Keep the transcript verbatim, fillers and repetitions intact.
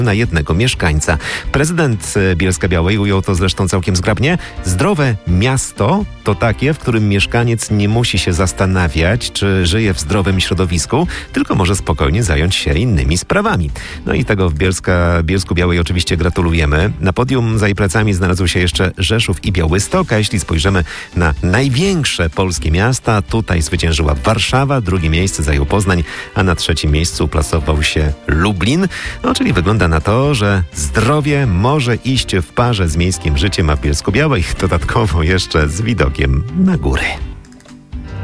na jednego mieszkańca. Prezydent Bielska-Białej ujął to zresztą całkiem zgrabnie. Zdrowe miasto to takie, w którym mieszkaniec nie musi się zastanawiać, czy żyje w zdrowym środowisku, tylko może spokojnie zająć się innymi sprawami. No i tego w Bielska, Bielsku-Białej oczywiście gratulujemy. Na podium za jej plecami znalazł się jeszcze Rzeszów i Białystok, a jeśli spojrzymy na największe polskie miasta, tutaj zwyciężyła Warszawa, drugie miejsce zajął Poznań, a na trzecim miejscu uplasował się Lublin. No, czyli wygląda na to, że zdrowie może iść w parze z miejskim życiem, a w Bielsku-Białej dodatkowo jeszcze z widokiem na góry.